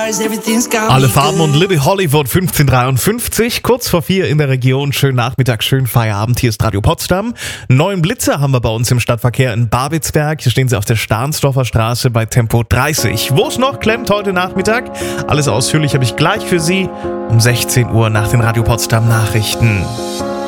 Alle Farben und Little Hollywood 1553, kurz vor 4 in der Region. Schönen Nachmittag, schönen Feierabend. Hier ist Radio Potsdam. 9 Blitzer haben wir bei uns im Stadtverkehr in Babelsberg. Hier stehen sie auf der Stahnsdorfer Straße bei Tempo 30. Wo es noch klemmt heute Nachmittag? Alles ausführlich habe ich gleich für Sie um 16 Uhr nach den Radio Potsdam Nachrichten.